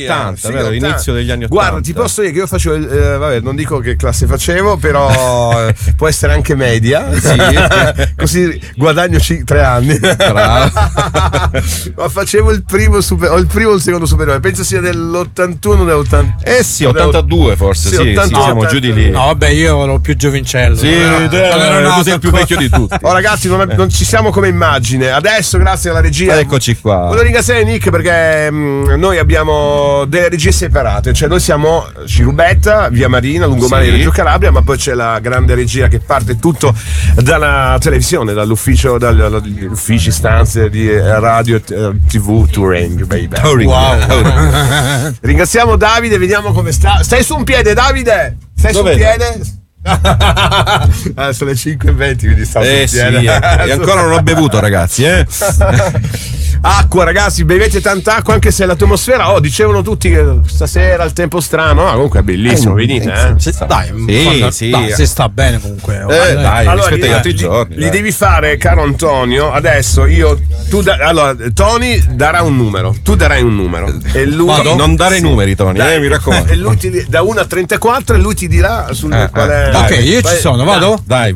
80, vero? L'inizio degli anni 80. Guarda, ti posso dire che io facevo vabbè, non dico che classe facevo, però può essere anche media, sì, così guadagno 3 anni. Ma facevo il primo o il primo o il secondo superiore, penso sia dell'81 dell'80. Sì, 82 forse, sì, 82, siamo giù di lì. No, vabbè, io ero più giovincello. Sì, tu sei il più vecchio di tutti. Oh ragazzi, non ci siamo come immagine. Adesso, grazie alla regia, eccoci qua. Voglio ringraziare Nick perché noi abbiamo delle regie separate. Cioè noi siamo Cirubetta, Via Marina, Lungomare di Reggio Calabria, ma poi c'è la grande regia che parte tutto dalla televisione, dall'ufficio, dagli uffici, stanze di radio, TV, touring, baby. Wow. Ringraziamo Davide, vediamo come sta. Stai su un piede, Davide? Stai su un piede? Sono le 5:20, quindi sta su un piede. E ancora non ho bevuto, ragazzi, Acqua, ragazzi, bevete tanta acqua, anche se l'atmosfera, dicevano tutti che stasera il tempo strano, comunque è bellissimo, venite, Dai, si sta bene comunque. Dai, allora, rispetto agli altri giorni. Li devi fare, caro Antonio, adesso allora, Tony darà un numero, tu darai un numero e lui non dare numeri, Tony, mi raccomando. E lui da 1 a 34 e lui ti dirà qual è. Ok, io ci sono, vado? Vai.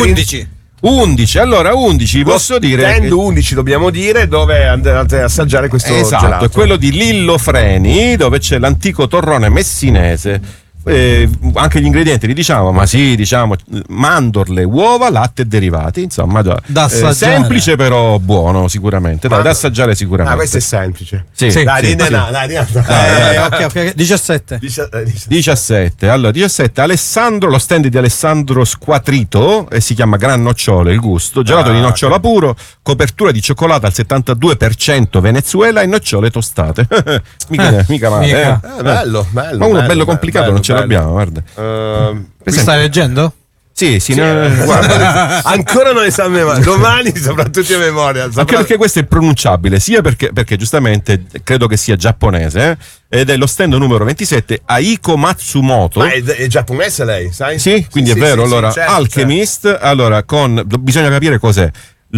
11. Allora 11 posso dire. Tendo 11 dobbiamo dire, dove andate a assaggiare questo esatto, gelato. è quello di Lillo Freni, dove c'è l'antico torrone messinese. Anche gli ingredienti li diciamo, ma sì, diciamo mandorle, uova, latte e derivati, insomma, da assaggiare. Semplice però buono sicuramente, da assaggiare sicuramente. Questo è semplice. Sì. Dai. Ok, 17. 17. Allora, 17 Alessandro, lo stand di Alessandro Squatrito, si chiama Gran Nocciole il gusto, gelato di nocciola puro, copertura di cioccolata al 72% Venezuela e nocciole tostate. mica male. Bello. Ma uno bello complicato non ce l'abbiamo, guarda. Mi stai leggendo? Sì, guarda. Ancora non ne sa a memoria. Domani soprattutto a memoria. Anche perché questo è pronunciabile, sia perché giustamente credo che sia giapponese, ed è lo stand numero 27 Aiko Matsumoto. Ma è giapponese lei, sai? Sì, quindi è vero. Allora, certo, Alchemist, allora bisogna capire cos'è.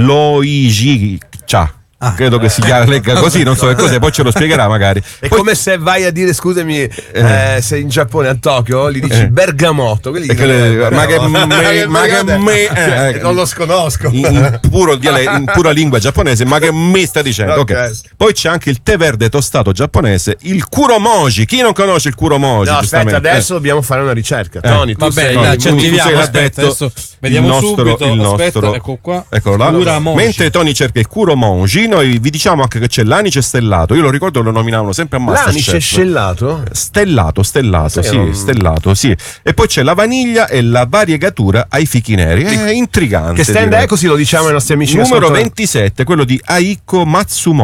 Loijicha. Credo che si legga così, non so che cos'è, poi ce lo spiegherà magari. È come se vai a dire, scusami, sei in Giappone, a Tokyo, gli dici bergamotto, non lo sconosco. In pura lingua giapponese, ma che mi sta dicendo? Okay. Poi c'è anche il tè verde tostato giapponese, il kuromoji. Chi non conosce il kuromoji? No, aspetta, adesso dobbiamo fare una ricerca. Tony, tu ci attiviamo, adesso vediamo il nostro, ecco qua. Eccolo là. Mentre Tony cerca il kuromoji, noi vi diciamo anche che c'è l'anice stellato. Io lo ricordo, lo nominavano sempre a Masterchef. L'anice stellato? Stellato, stellato, sì. E poi c'è la vaniglia e la variegatura ai fichi neri. È intrigante. Che stand è, così lo diciamo ai nostri amici. Numero 27, quello di Aiko Matsumoto.